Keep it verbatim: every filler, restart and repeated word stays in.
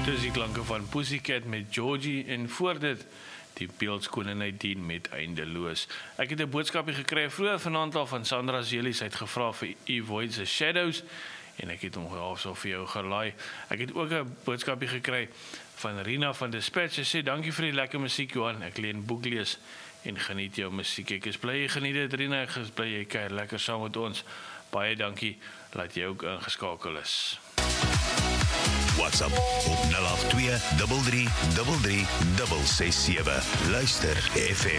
Dis die klanke van Pussycat met Georgie en voor dit die beeldskoning dien met eindeloos. Ek het 'n boodskapie gekry vroeër vanaand al van Sandra Zelie, sy het gevra vir Evoid se Shadows en ek het hom halfso vir jou gelaai. Ek het ook 'n boodskapie gekry van Rina van Dispatch. Sy sê dankie vir die lekker musiek Johan. Ek leen boek lees en geniet jou musiek. Ek is bly jy geniet dit Rina, ek is bly jy kuier lekker saam met ons. Baie dankie dat jy ook ingeskakel is. WhatsApp op nul agt twee drie drie drie drie ses ses sewe. Luister F M.